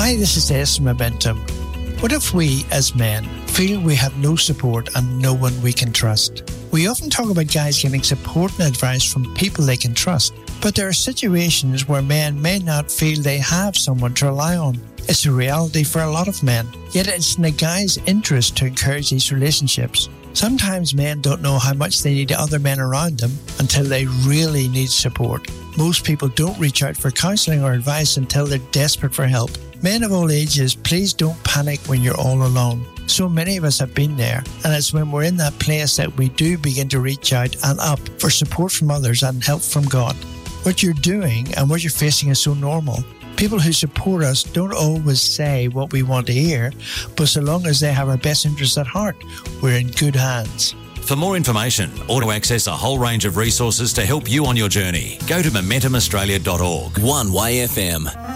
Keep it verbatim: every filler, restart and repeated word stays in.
Hi, this is Des from Momentum. What if we, as men, feel we have no support and no one we can trust? We often talk about guys getting support and advice from people they can trust, but there are situations where men may not feel they have someone to rely on. It's a reality for a lot of men, yet it's in a guy's interest to encourage these relationships. Sometimes men don't know how much they need other men around them until they really need support. Most people don't reach out for counselling or advice until they're desperate for help. Men of all ages, please don't panic when you're all alone. So many of us have been there, and it's when we're in that place that we do begin to reach out and up for support from others and help from God. What you're doing and what you're facing is so normal. People who support us don't always say what we want to hear, but so long as they have our best interests at heart, we're in good hands. For more information or to access a whole range of resources to help you on your journey, go to momentum australia dot org. one Y F M.